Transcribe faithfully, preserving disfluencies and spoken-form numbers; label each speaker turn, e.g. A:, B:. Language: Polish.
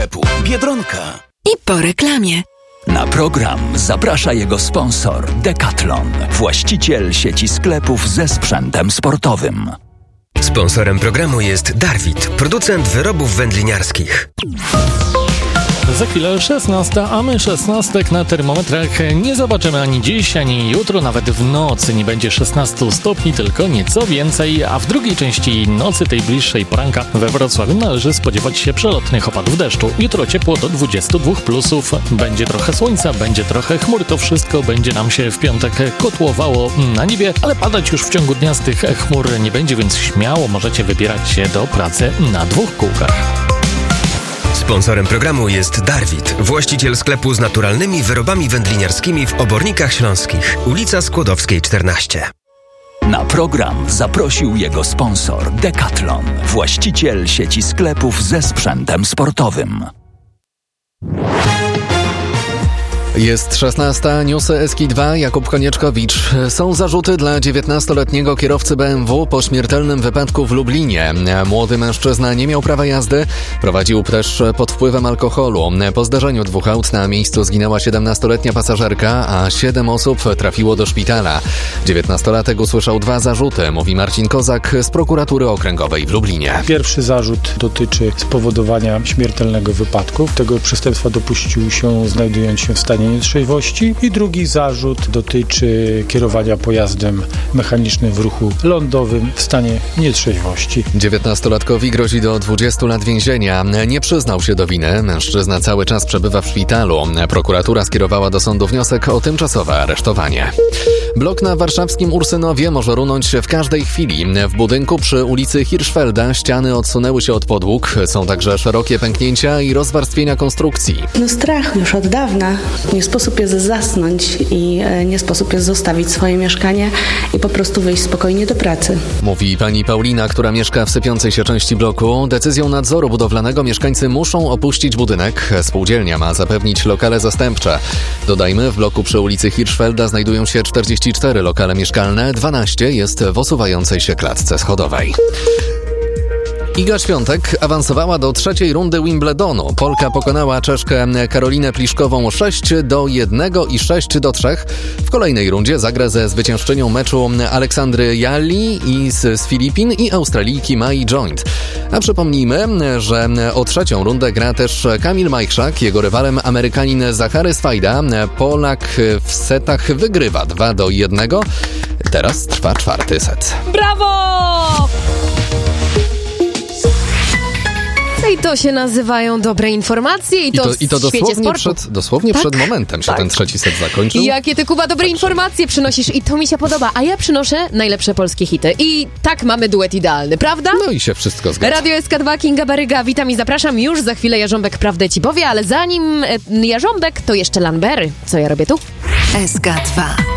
A: Biedronka.
B: I po reklamie.
A: Na program zaprasza jego sponsor Decathlon, właściciel sieci sklepów ze sprzętem sportowym.
C: Sponsorem programu jest Darwit, producent wyrobów wędliniarskich.
D: Za chwilę szesnasta, a my szesnastek na termometrach nie zobaczymy ani dziś, ani jutro, nawet w nocy nie będzie szesnaście stopni, tylko nieco więcej, a w drugiej części nocy, tej bliższej poranka, we Wrocławiu należy spodziewać się przelotnych opadów deszczu. Jutro ciepło do dwudziestu dwóch plusów, będzie trochę słońca, będzie trochę chmur, to wszystko będzie nam się w piątek kotłowało na niebie, ale padać już w ciągu dnia z tych chmur nie będzie, więc śmiało możecie wybierać się do pracy na dwóch kółkach.
C: Sponsorem programu jest Darwit, właściciel sklepu z naturalnymi wyrobami wędliniarskimi w Obornikach Śląskich, ulica Skłodowskiej czternaście.
A: Na program zaprosił jego sponsor Decathlon, właściciel sieci sklepów ze sprzętem sportowym.
E: Jest szesnasta, newsy S K dwa, Jakub Konieczkowicz. Są zarzuty dla dziewiętnastoletniego kierowcy B M W po śmiertelnym wypadku w Lublinie. Młody mężczyzna nie miał prawa jazdy, prowadził też pod wpływem alkoholu. Po zdarzeniu dwóch aut na miejscu zginęła siedemnastoletnia pasażerka, a siedem osób trafiło do szpitala. dziewiętnastolatek usłyszał dwa zarzuty, mówi Marcin Kozak z prokuratury okręgowej w Lublinie.
F: Pierwszy zarzut dotyczy spowodowania śmiertelnego wypadku. Tego przestępstwa dopuścił się znajdując się w stanie nietrzeźwości i drugi zarzut dotyczy kierowania pojazdem mechanicznym w ruchu lądowym w stanie nietrzeźwości.
E: dziewiętnastolatkowi grozi do dwudziestu lat więzienia. Nie przyznał się do winy. Mężczyzna cały czas przebywa w szpitalu. Prokuratura skierowała do sądu wniosek o tymczasowe aresztowanie. Blok na warszawskim Ursynowie może runąć w każdej chwili. W budynku przy ulicy Hirschfelda ściany odsunęły się od podłóg. Są także szerokie pęknięcia i rozwarstwienia konstrukcji.
G: No strach już od dawna. Nie sposób jest zasnąć i nie sposób jest zostawić swoje mieszkanie i po prostu wyjść spokojnie do pracy.
E: Mówi pani Paulina, która mieszka w sypiącej się części bloku. Decyzją nadzoru budowlanego mieszkańcy muszą opuścić budynek. Spółdzielnia ma zapewnić lokale zastępcze. Dodajmy, w bloku przy ulicy Hirschfelda znajdują się czterdzieści cztery lokale mieszkalne, dwanaście jest w osuwającej się klatce schodowej. Iga Świątek awansowała do trzeciej rundy Wimbledonu. Polka pokonała Czeszkę Karolinę Pliszkową sześć do jednego i sześć do trzech. W kolejnej rundzie zagra ze zwyciężczynią meczu Aleksandry Jalli i z, z Filipin i Australijki Mai Joint. A przypomnijmy, że o trzecią rundę gra też Kamil Majchrzak. Jego rywalem Amerykanin Zachary Swajda. Polak w setach wygrywa dwa do jednego. Teraz trwa czwarty set.
H: Brawo! No i to się nazywają dobre informacje i,
E: I to,
H: to,
E: i to
H: w świecie
E: dosłownie,
H: sportu.
E: przed, dosłownie
H: tak?
E: przed momentem się tak. ten trzeci set zakończył.
H: Jakie ty, Kuba, dobre informacje przynosisz i to mi się podoba, a ja przynoszę najlepsze polskie hity. I tak mamy duet idealny, prawda?
E: No i się wszystko zgadza.
H: Radio S K dwa, Kinga Baryga, witam i zapraszam. Już za chwilę Jarząbek prawdę ci powie, ale zanim e, Jarząbek, to jeszcze Lanbery. Co ja robię tu?
B: S K dwa.